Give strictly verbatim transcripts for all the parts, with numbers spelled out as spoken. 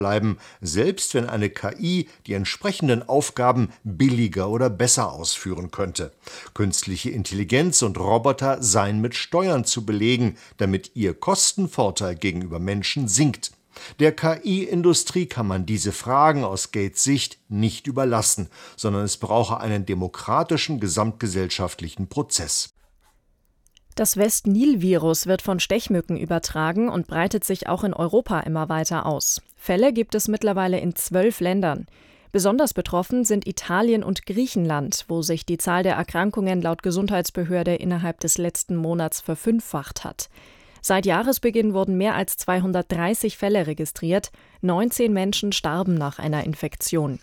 bleiben, selbst wenn eine K I die entsprechenden Aufgaben billiger oder besser ausführen könnte. Künstliche Intelligenz und Roboter seien mit Steuern zu belegen, damit ihr Kostenvorteil gegenüber Menschen sinkt. Der K I-Industrie kann man diese Fragen aus Gates Sicht nicht überlassen, sondern es brauche einen demokratischen gesamtgesellschaftlichen Prozess. Das West-Nil-Virus wird von Stechmücken übertragen und breitet sich auch in Europa immer weiter aus. Fälle gibt es mittlerweile in zwölf Ländern. Besonders betroffen sind Italien und Griechenland, wo sich die Zahl der Erkrankungen laut Gesundheitsbehörde innerhalb des letzten Monats verfünffacht hat. Seit Jahresbeginn wurden mehr als zweihundertdreißig Fälle registriert, neunzehn Menschen starben nach einer Infektion.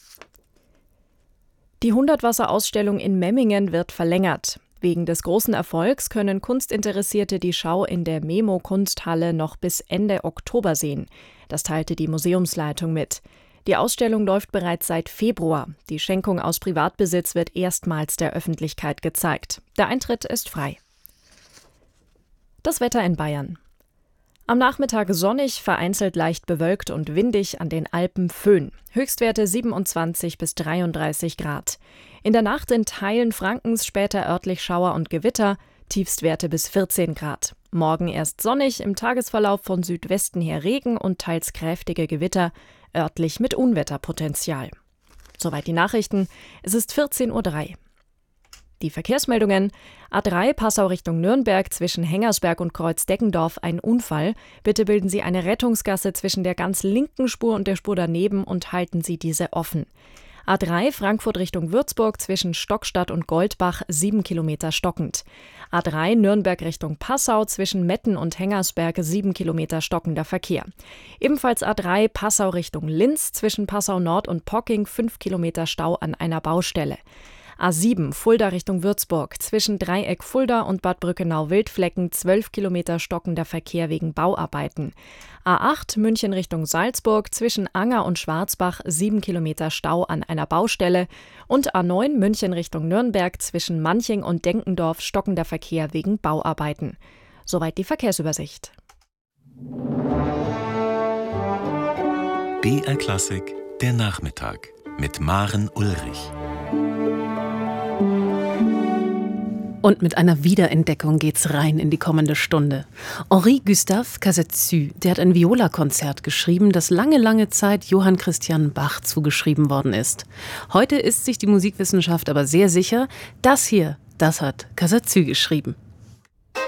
Die Hundertwasser-Ausstellung in Memmingen wird verlängert. Wegen des großen Erfolgs können Kunstinteressierte die Schau in der Memo-Kunsthalle noch bis Ende Oktober sehen. Das teilte die Museumsleitung mit. Die Ausstellung läuft bereits seit Februar. Die Schenkung aus Privatbesitz wird erstmals der Öffentlichkeit gezeigt. Der Eintritt ist frei. Das Wetter in Bayern. Am Nachmittag sonnig, vereinzelt leicht bewölkt und windig, an den Alpen Föhn. Höchstwerte siebenundzwanzig bis dreiunddreißig Grad. In der Nacht in Teilen Frankens später örtlich Schauer und Gewitter, Tiefstwerte bis vierzehn Grad. Morgen erst sonnig, im Tagesverlauf von Südwesten her Regen und teils kräftige Gewitter, örtlich mit Unwetterpotenzial. Soweit die Nachrichten. Es ist vierzehn Uhr drei. Die Verkehrsmeldungen: A drei Passau Richtung Nürnberg zwischen Hengersberg und Kreuz-Deckendorf ein Unfall. Bitte bilden Sie eine Rettungsgasse zwischen der ganz linken Spur und der Spur daneben und halten Sie diese offen. A drei Frankfurt Richtung Würzburg zwischen Stockstadt und Goldbach sieben Kilometer stockend. A drei Nürnberg Richtung Passau zwischen Metten und Hengersberg sieben Kilometer stockender Verkehr. Ebenfalls A drei Passau Richtung Linz zwischen Passau Nord und Pocking fünf Kilometer Stau an einer Baustelle. A sieben Fulda Richtung Würzburg zwischen Dreieck Fulda und Bad Brückenau-Wildflecken zwölf Kilometer stockender Verkehr wegen Bauarbeiten. A acht München Richtung Salzburg zwischen Anger und Schwarzbach sieben Kilometer Stau an einer Baustelle und A neun München Richtung Nürnberg zwischen Manching und Denkendorf stockender Verkehr wegen Bauarbeiten. Soweit die Verkehrsübersicht. B R Klassik, der Nachmittag mit Maren Ulrich. Und mit einer Wiederentdeckung geht's rein in die kommende Stunde. Henri Gustave Cazetsu, der hat ein Viola-Konzert geschrieben, das lange, lange Zeit Johann Christian Bach zugeschrieben worden ist. Heute ist sich die Musikwissenschaft aber sehr sicher, das hier, das hat Cazetsu geschrieben.